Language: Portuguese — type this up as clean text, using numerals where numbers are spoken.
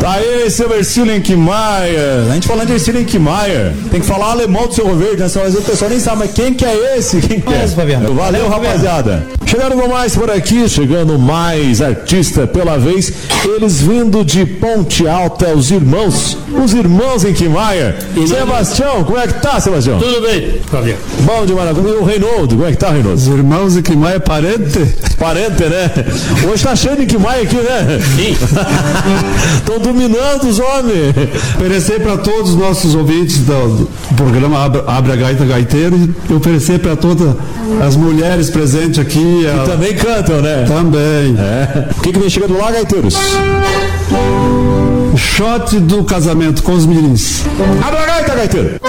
Aê, seu Ercílio Lenckmaier. A gente falando de Ercílio Lenckmaier, tem que falar alemão do Cerro Verde, né? Às vezes o pessoal nem sabe, mas quem que é esse? Quem que é? Fabiano. Valeu, rapaziada. Chegando mais por aqui, chegando mais artista pela vez, eles vindo de Ponte Alta, os irmãos Lenckmaier. Sebastião, como é que tá, Sebastião? Tudo bem, Fabiano. Bom demais. E o Reinaldo, como é que tá, Reinaldo? Os irmãos Lenckmaier, parente? Parente, né? Hoje tá cheio de Lenckmaier aqui, né? Sim. Estão dominando os homens. Oferecer para todos os nossos ouvintes do programa Abre a Gaita Gaiteiro e oferecer para todas as mulheres presentes aqui. Que também cantam, né? Também. O que vem chegando lá, gaiteiros? Shot do casamento com os mirins. Abre a gaita, gaiteiro!